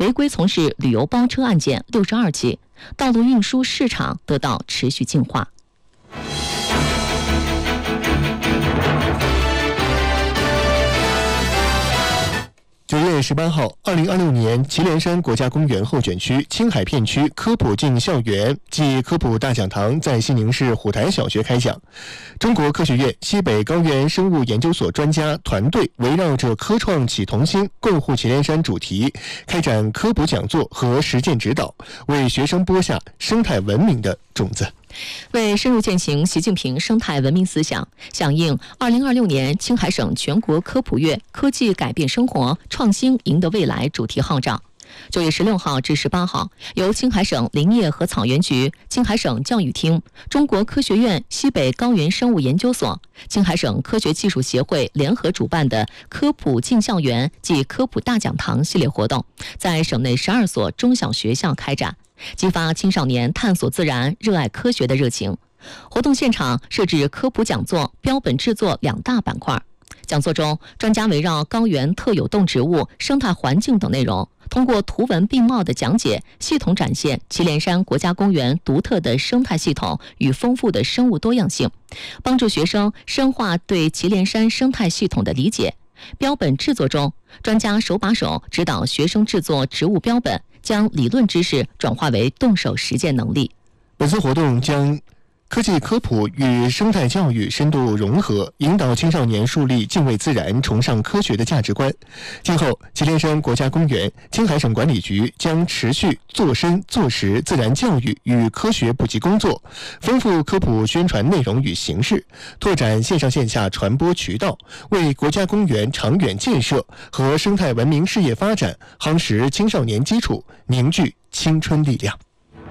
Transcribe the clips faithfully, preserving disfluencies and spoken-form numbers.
违规从事旅游包车案件六十二起，道路运输市场得到持续净化。 九月十八号，二零二六年祁连山国家公园后卷区青海片区科普进校园暨科普大讲堂在西宁市虎台小学开讲。中国科学院西北高原生物研究所专家团队围绕着科创启同心，共护祁连山主题，开展科普讲座和实践指导，为学生播下生态文明的种子。 为深入践行习近平生态文明思想，响应二零二六年青海省全国科普月科技改变生活，创新赢得未来主题号召，九月十六号至十八号，由青海省林业和草原局、青海省教育厅、中国科学院西北高原生物研究所、青海省科学技术协会联合主办的科普进校园暨科普大讲堂系列活动，在省内十二所中小学校开展，激发青少年探索自然、热爱科学的热情。活动现场设置科普讲座、标本制作两大板块。讲座中，专家围绕高原特有动植物、生态环境等内容，通过图文并茂的讲解，系统展现祁连山国家公园独特的生态系统与丰富的生物多样性，帮助学生深化对祁连山生态系统的理解。标本制作中，专家手把手指导学生制作植物标本，将理论知识转化为动手实践能力。 本次活动将科技科普与生态教育深度融合，引导青少年树立敬畏自然、崇尚科学的价值观。今后，祁连山国家公园、青海省管理局将持续做深做实自然教育与科学普及工作，丰富科普宣传内容与形式，拓展线上线下传播渠道，为国家公园长远建设和生态文明事业发展夯实青少年基础，凝聚青春力量。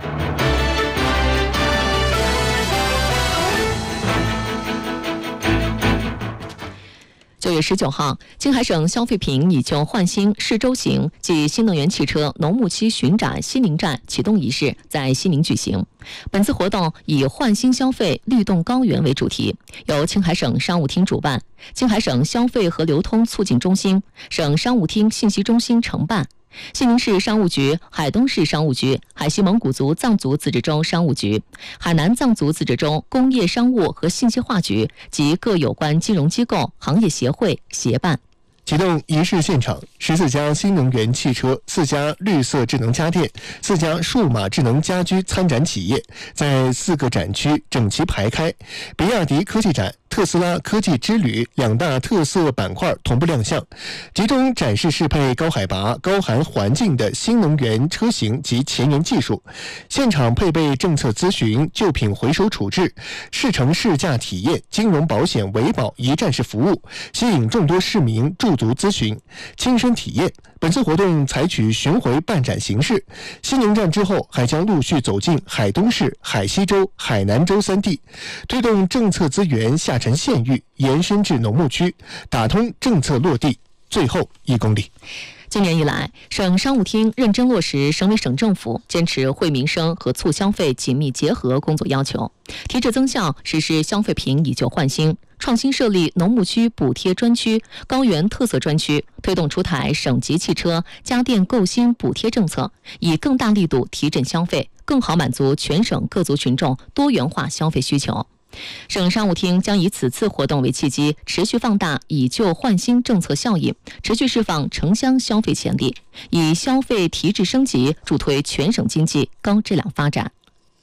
九月十九号，青海省消费品以旧换新市周行暨新能源汽车农牧期巡展西宁站启动仪式在西宁举行。本次活动以换新消费、律动高原为主题，由青海省商务厅主办，青海省消费和流通促进中心、省商务厅信息中心承办。西宁市商务局、海东市商务局、海西蒙古族藏族自治州商务局、海南藏族自治州工业商务和信息化局及各有关金融机构、行业协会协办。 启动仪式现场，十四家新能源汽车、四家绿色智能家电、四家数码智能家居参展企业在四个展区整齐排开，比亚迪科技展、特斯拉科技之旅两大特色板块同步亮相，集中展示适配高海拔、高寒环境的新能源车型及前沿技术。现场配备政策咨询、旧品回收处置、试乘试驾体验、金融保险维保一站式服务，吸引众多市民驻足咨询、亲身体验。本次活动采取巡回办展形式，西宁站之后还将陆续走进海东市、海西州、海南州三地，推动政策资源下沉县域，延伸至农牧区，打通政策落地最后一公里。 今年以来，省商务厅认真落实省委省政府坚持惠民生和促消费紧密结合工作要求，提质增效实施消费品以旧换新，创新设立农牧区补贴专区、高原特色专区，推动出台省级汽车、家电购新补贴政策，以更大力度提振消费，更好满足全省各族群众多元化消费需求。省商务厅将以此次活动为契机，持续放大以旧换新政策效应，持续释放城乡消费潜力，以消费提质升级助推全省经济高质量发展。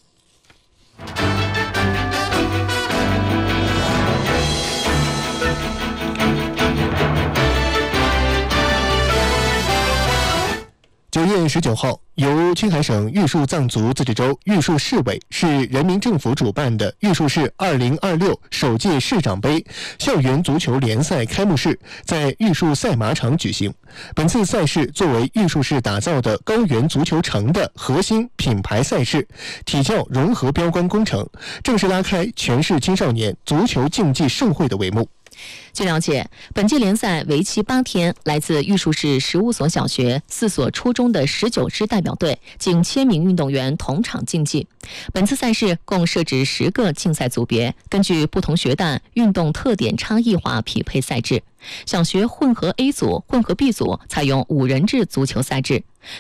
九月十九号，由青海省玉树藏族自治州玉树市委市人民政府主办的玉树市二零二六首届市长杯校园足球联赛开幕式在玉树赛马场举行。本次赛事作为玉树市打造的高原足球城的核心品牌赛事，体教融合标杆工程，正式拉开全市青少年足球竞技盛会的帷幕。 据了解，本届联赛为期八天，来自玉树市十五所小学、四所初中的十九支代表队，近千名运动员同场竞技。本次赛事共设置十个竞赛组别，根据不同学段运动特点差异化匹配赛制。小学混合 A 组、混合 B 组采用五人制足球赛制，